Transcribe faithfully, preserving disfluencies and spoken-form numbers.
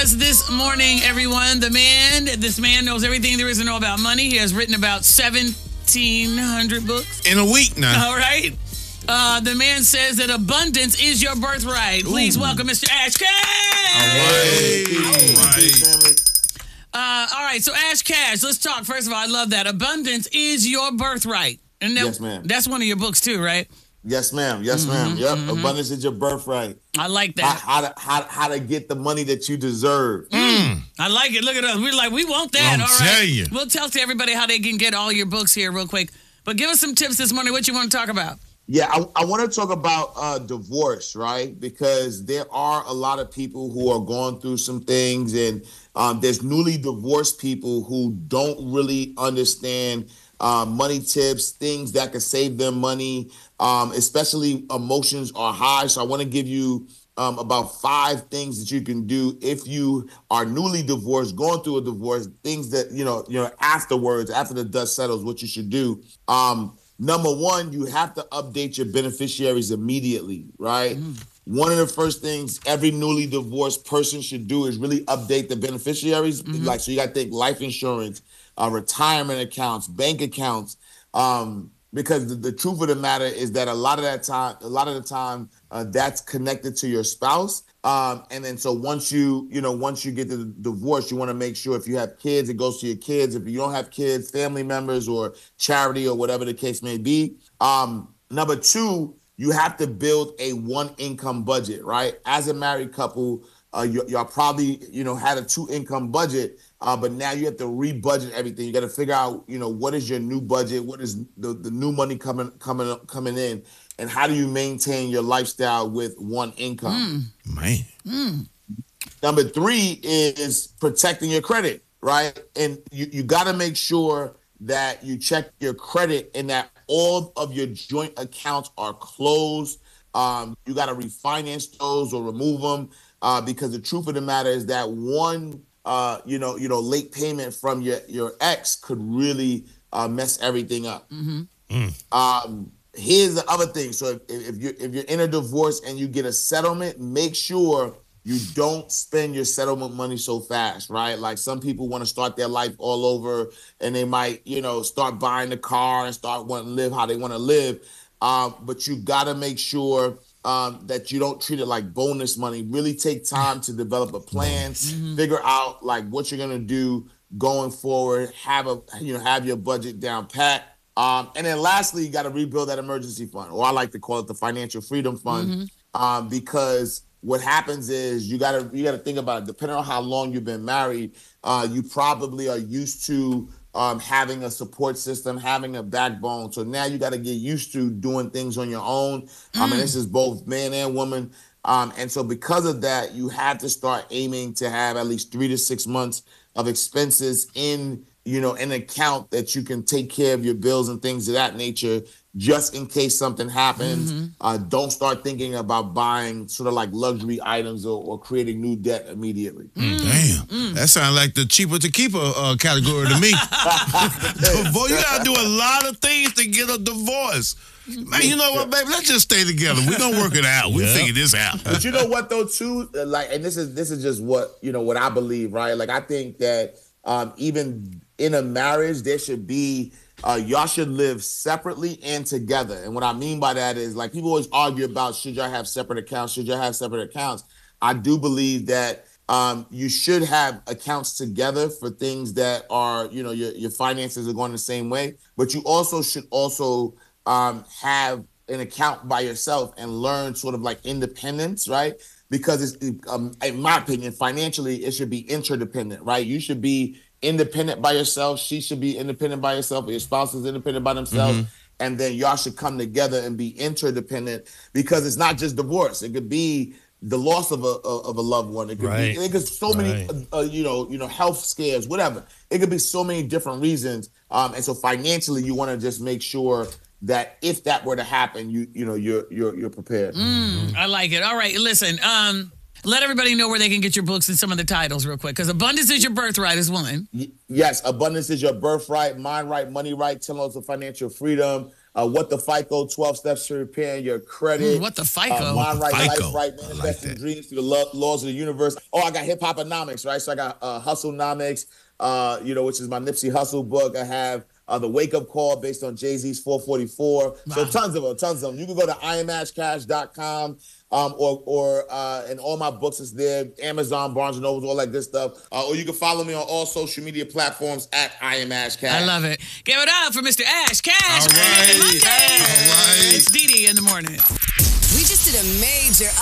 This morning, everyone, the man, this man knows everything there is to know about money. He has written about seventeen hundred books. In a week now. All right. Uh, the man says that abundance is your birthright. Please Ooh. welcome Mister Ash Cash. All right. All right. Uh, all right, so Ash Cash, let's talk. First of all, I love that. Abundance is your birthright. And that, yes, ma'am. That's one of your books too, right? Yes, ma'am. Yes, mm-hmm, ma'am. Yep. Mm-hmm. Abundance is your birthright. I like that. How, how, to, how, how to get the money that you deserve. Mm. I like it. Look at us. We're like, we want that. I'm all right. telling you. We'll tell to everybody how they can get all your books here real quick. But give us some tips this morning. What you want to talk about? Yeah, I, I want to talk about uh, divorce, right? Because there are a lot of people who are going through some things, and um, there's newly divorced people who don't really understand uh, money tips, things that could save them money, um, especially emotions are high. So I want to give you um, about five things that you can do if you are newly divorced, going through a divorce, things that, you know, you know, afterwards, after the dust settles, what you should do. Um, Number one, you have to update your beneficiaries immediately, right? Mm. One of the first things every newly divorced person should do is really update the beneficiaries. Mm-hmm. Like, so you got to think life insurance, uh, retirement accounts, bank accounts, um, because the, the truth of the matter is that a lot of that time, a lot of the time, uh, that's connected to your spouse. Um, and then so once you, you know, once you get the divorce, you want to make sure if you have kids, it goes to your kids. If you don't have kids, family members or charity or whatever the case may be. Um, number two, you have to build a one income budget, right? As a married couple, uh, you, y'all probably, you know, had a two income budget, uh, but now you have to re-budget everything. You got to figure out, you know, what is your new budget? What is the, the new money coming, coming, coming in? And how do you maintain your lifestyle with one income? Mm. Man. Mm. Number three is protecting your credit, right? And you, you got to make sure that you check your credit and that all of your joint accounts are closed. Um, you got to refinance those or remove them uh, because the truth of the matter is that one, uh, you know, you know, late payment from your, your ex could really uh, mess everything up. Mm-hmm. Mm. Um, Here's the other thing. So if, if you're if you're in a divorce and you get a settlement, make sure you don't spend your settlement money so fast, right? Like some people want to start their life all over and they might, you know, start buying a car and start wanting to live how they want to live. Um, but you got to make sure um, that you don't treat it like bonus money. Really take time to develop a plan, mm-hmm. figure out like what you're going to do going forward, have a, you know, have your budget down pat. Um, and then lastly, you got to rebuild that emergency fund, or I like to call it the financial freedom fund, mm-hmm. um, because what happens is you got to you got to think about it. Depending on how long you've been married, uh, you probably are used to um, having a support system, having a backbone. So now you got to get used to doing things on your own. Mm. I mean, this is both man and woman. Um, and so because of that, you have to start aiming to have at least three to six months of expenses in you know, an account that you can take care of your bills and things of that nature, just in case something happens. Mm-hmm. Uh, don't start thinking about buying sort of like luxury items or, or creating new debt immediately. Mm. Damn. Mm. That sounds like the cheaper to keeper uh, category to me. Boy, you got to do a lot of things to get a divorce. Man, you know what, baby? Let's just stay together. We're going to work it out. We'll yeah. figure this out. But you know what, though, too? Like, and this is this is just what, you know, what I believe, right? Like, I think that um, even in a marriage, there should be, uh, y'all should live separately and together. And what I mean by that is, like, people always argue about, should y'all have separate accounts? Should y'all have separate accounts? I do believe that um, you should have accounts together for things that are, you know, your, your finances are going the same way. But you also should also um, have an account by yourself and learn sort of like independence, right? Because it's, um, in my opinion, financially, it should be interdependent, right? You should be independent by yourself. She should be independent by herself. Your spouse is independent by themselves. Mm-hmm. And then y'all should come together and be interdependent, because it's not just divorce. It could be the loss of a of a loved one. It could right. be it could so many right. uh, you know you know health scares, whatever. It could be so many different reasons. Um, and so financially, you want to just make sure that if that were to happen, you you know you're you're you're prepared. Mm, I like it. All right, listen. Um, let everybody know where they can get your books and some of the titles real quick, because Abundance is Your Birthright is one. Y- yes, Abundance is Your Birthright, Mind Right, Money Right, ten Laws of Financial Freedom. Uh, what the FICO, twelve steps to repairing your credit. Mm, what the FICO? Uh, Mind Right, FICO. Life Right, Manifesting like Dreams Through the lo- Laws of the Universe. Oh, I got Hip Hoponomics, right? So I got uh, Hustlenomics, uh, you know, which is my Nipsey Hussle book. I have uh, the Wake Up Call based on Jay-Z's four forty-four. Wow. So tons of them, tons of them. You can go to I am ash cash dot com. Um, or, or, uh, and all my books is there, Amazon, Barnes and Noble, all that good stuff. Uh, or you can follow me on all social media platforms at I am Ash Cash. I love it. Give it up for Mister Ash Cash. All right. Monday. All right. It's Dee Dee in the morning. We just did a major